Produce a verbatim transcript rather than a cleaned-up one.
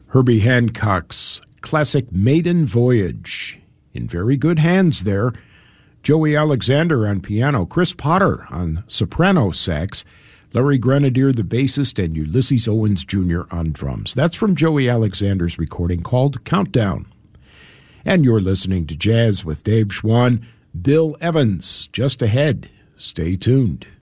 Herbie Hancock's classic Maiden Voyage. In very good hands there. Joey Alexander on piano, Chris Potter on soprano sax, Larry Grenadier the bassist, and Ulysses Owens Junior on drums. That's from Joey Alexander's recording called Countdown. And you're listening to Jazz with Dave Schwann. Bill Evans just ahead. Stay tuned.